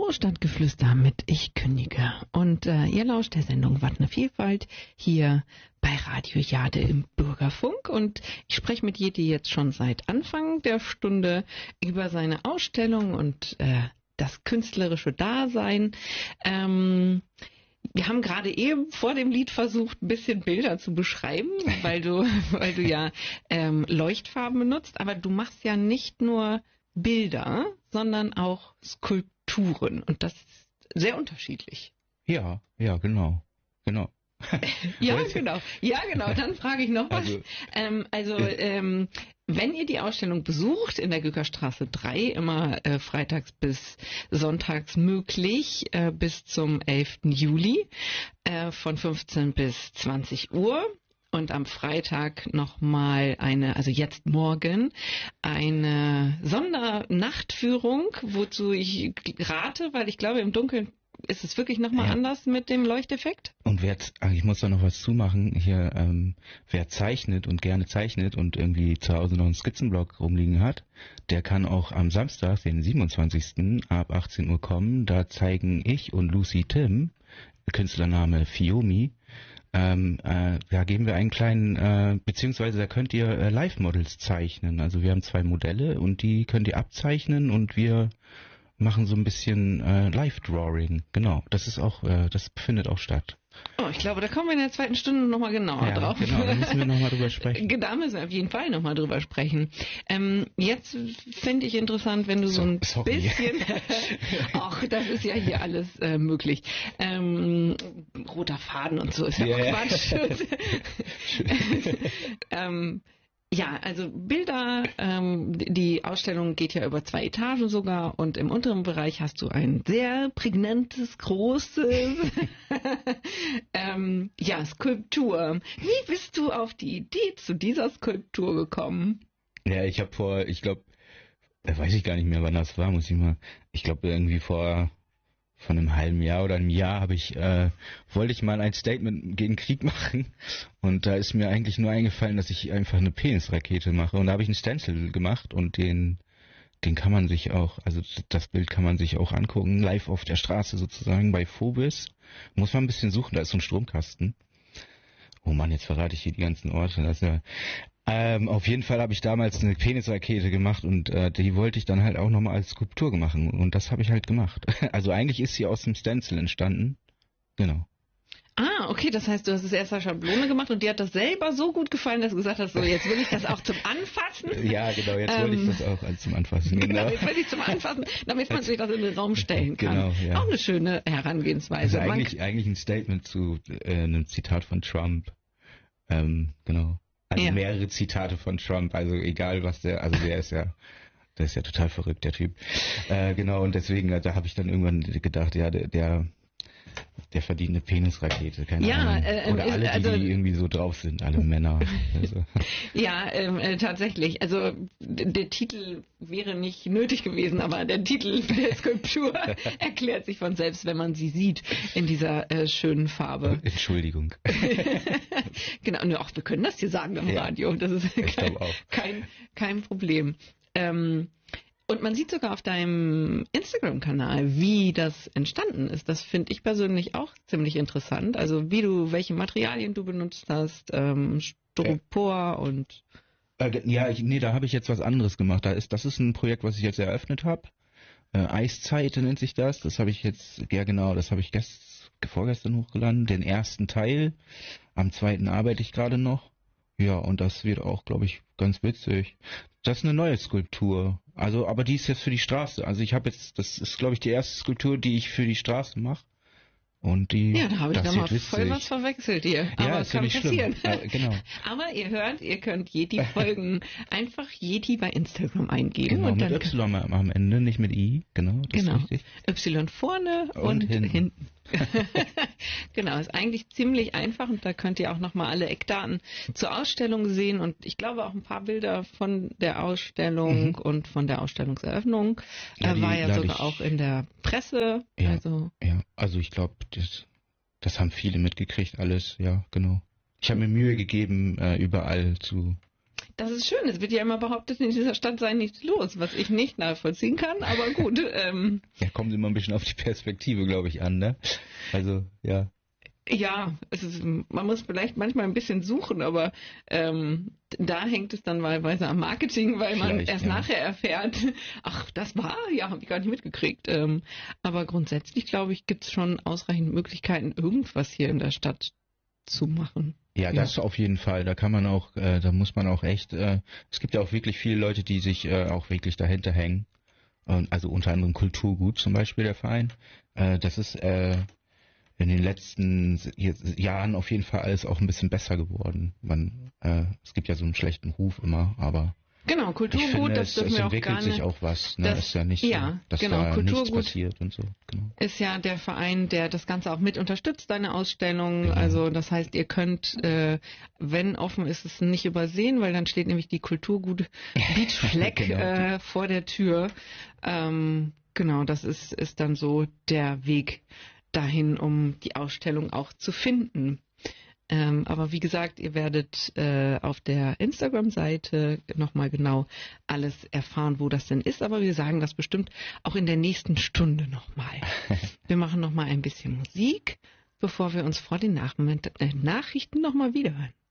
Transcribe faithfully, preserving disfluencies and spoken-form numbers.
Ruhrstadtgeflüster mit Ich kündige. Und äh, ihr lauscht der Sendung Wat ne Vielfalt hier bei Radio Jade im Bürgerfunk. Und ich spreche mit Yeti jetzt schon seit Anfang der Stunde über seine Ausstellung und äh, das künstlerische Dasein. Ähm, wir haben gerade eben vor dem Lied versucht, ein bisschen Bilder zu beschreiben, weil du, weil du ja ähm, Leuchtfarben benutzt. Aber du machst ja nicht nur Bilder, sondern auch Skulpturen. Und das ist sehr unterschiedlich. Ja, ja, genau. Genau. ja, genau. Ja, genau. Dann frage ich noch was. Also, ähm, also ähm, wenn ihr die Ausstellung besucht in der Gückerstraße drei, immer äh, freitags bis sonntags möglich, äh, bis zum elften Juli äh, von fünfzehn bis zwanzig Uhr. Und am Freitag nochmal eine, also jetzt morgen, eine Sondernachtführung, wozu ich rate, weil ich glaube, im Dunkeln ist es wirklich nochmal ja. anders mit dem Leuchteffekt. Und wer, ich muss da noch was zumachen, hier, ähm, wer zeichnet und gerne zeichnet und irgendwie zu Hause noch einen Skizzenblock rumliegen hat, der kann auch am Samstag, den siebenundzwanzigsten ab achtzehn Uhr kommen. Da zeigen ich und Lucy Tim, Künstlername Fiomi, Ähm, äh, da geben wir einen kleinen, äh, beziehungsweise da könnt ihr äh, Live-Models zeichnen. Also wir haben zwei Modelle und die könnt ihr abzeichnen und wir machen so ein bisschen äh, Live-Drawing. Genau, das ist auch, äh, das findet auch statt. Oh, ich glaube, da kommen wir in der zweiten Stunde nochmal genauer ja, drauf. Genau, da müssen wir nochmal drüber sprechen. Da müssen wir auf jeden Fall nochmal drüber sprechen. Ähm, jetzt finde ich interessant, wenn du so, so ein sorry. bisschen... Ach, das ist ja hier alles äh, möglich. Ähm, roter Faden und so ist ja yeah. auch Quatsch. ähm, Ja, also Bilder, ähm, die Ausstellung geht ja über zwei Etagen sogar und im unteren Bereich hast du ein sehr prägnantes, großes ähm, ja, Skulptur. Wie bist du auf die Idee zu dieser Skulptur gekommen? Ja, ich habe vor, ich glaube, weiß ich gar nicht mehr, wann das war, muss ich mal, ich glaube irgendwie vor... Von einem halben Jahr oder einem Jahr habe ich, äh, wollte ich mal ein Statement gegen Krieg machen und da ist mir eigentlich nur eingefallen, dass ich einfach eine Penisrakete mache und da habe ich einen Stencil gemacht und den, den kann man sich auch, also das Bild kann man sich auch angucken, live auf der Straße sozusagen bei Phobis. Muss man ein bisschen suchen, da ist so ein Stromkasten. Oh Mann, jetzt verrate ich hier die ganzen Orte, das ist ja... Ähm, auf jeden Fall habe ich damals eine Penisrakete gemacht und äh, die wollte ich dann halt auch nochmal als Skulptur machen und das habe ich halt gemacht. Also eigentlich ist sie aus dem Stencil entstanden. Genau. Ah, okay, das heißt, du hast es erst als Schablone gemacht und dir hat das selber so gut gefallen, dass du gesagt hast, so jetzt will ich das auch zum Anfassen. Ja, genau, jetzt ähm, wollte ich das auch als zum Anfassen. Genau, genau jetzt will ich zum Anfassen, damit man sich das in den Raum stellen kann. Genau, ja. Auch eine schöne Herangehensweise. Also eigentlich, eigentlich ein Statement zu äh, einem Zitat von Trump. Ähm, genau. Also ja. mehrere Zitate von Trump, also egal was der, also der ist ja, der ist ja total verrückt, der Typ. Äh, genau, und deswegen, da habe ich dann irgendwann gedacht, ja, der, der, der verdient eine Penisrakete, keine ja, Ahnung. Äh, Oder alle, die, also, die irgendwie so drauf sind, alle Männer. Also. Ja, ähm, äh, tatsächlich. Also d- der Titel wäre nicht nötig gewesen, aber der Titel der Skulptur erklärt sich von selbst, wenn man sie sieht in dieser äh, schönen Farbe. Entschuldigung. Genau, ne, auch wir können das hier sagen am ja. Radio. Das ist kein, kein, kein Problem. Ähm, Und man sieht sogar auf deinem Instagram-Kanal, wie das entstanden ist. Das finde ich persönlich auch ziemlich interessant. Also wie du, welche Materialien du benutzt hast, ähm, Styropor äh, und... Äh, ja, ich, nee, da habe ich jetzt was anderes gemacht. Da ist, das ist ein Projekt, was ich jetzt eröffnet habe. Äh, Eiszeit nennt sich das. Das habe ich jetzt, ja genau, das habe ich gest, vorgestern hochgeladen. Den ersten Teil. Am zweiten arbeite ich gerade noch. Ja, und das wird auch, glaube ich, ganz witzig. Das ist eine neue Skulptur. Also, aber die ist jetzt für die Straße. Also ich habe jetzt, das ist, glaube ich, die erste Skulptur, die ich für die Straße mache. Und die, ja, da habe ich nochmal voll was verwechselt hier. Aber ja, es kann nicht passieren. Äh, genau. Aber ihr hört, ihr könnt Yeti folgen. Einfach Yeti bei Instagram eingeben. Genau, und mit dann Y am Ende, nicht mit I. Genau, das genau. ist richtig. Y vorne und, und hinten. hinten. Genau, ist eigentlich ziemlich einfach und da könnt ihr auch nochmal alle Eckdaten zur Ausstellung sehen und ich glaube auch ein paar Bilder von der Ausstellung mhm. und von der Ausstellungseröffnung. Ja, die, war ja sogar ich, auch in der Presse. Ja, also, ja, also ich glaube, das, das haben viele mitgekriegt, alles, ja, genau. Ich habe mir Mühe gegeben, äh, überall zu Das ist schön. Es wird ja immer behauptet, in dieser Stadt sei nichts los, was ich nicht nachvollziehen kann, aber gut. Ähm, ja, kommt immer ein bisschen auf die Perspektive, glaube ich, an, ne? Also, ja. Ja, es ist, man muss vielleicht manchmal ein bisschen suchen, aber ähm, da hängt es dann wahlweise am Marketing, weil man Vielleicht, erst ja. nachher erfährt, ach, das war, ja, habe ich gar nicht mitgekriegt. Ähm, aber grundsätzlich, glaube ich, gibt es schon ausreichend Möglichkeiten, irgendwas hier in der Stadt zu machen. Ja, das auf jeden Fall. Da kann man auch, äh, da muss man auch echt, äh, es gibt ja auch wirklich viele Leute, die sich äh, auch wirklich dahinter hängen. Und, also unter anderem Kulturgut zum Beispiel, der Verein. Äh, das ist äh, in den letzten Jahren auf jeden Fall alles auch ein bisschen besser geworden. Man, äh, es gibt ja so einen schlechten Ruf immer, aber Genau, ich Kulturgut, finde, das es, dürfen es wir auch entwickelt gar sich nicht. auch was. Ne? Das- ist ja nicht ja, so, dass genau, da Kulturgut nichts passiert und so. Genau. Ist ja der Verein, der das Ganze auch mit unterstützt, deine Ausstellung. Genau. Also das heißt, ihr könnt, äh, wenn offen ist, es nicht übersehen, weil dann steht nämlich die Kulturgut Beach Flag Genau. äh, vor der Tür. Ähm, genau, das ist, ist dann so der Weg dahin, um die Ausstellung auch zu finden. Ähm, aber wie gesagt, ihr werdet äh, auf der Instagram-Seite nochmal genau alles erfahren, wo das denn ist. Aber wir sagen das bestimmt auch in der nächsten Stunde nochmal. Wir machen nochmal ein bisschen Musik, bevor wir uns vor den Nach- äh, Nachrichten nochmal wiederhören.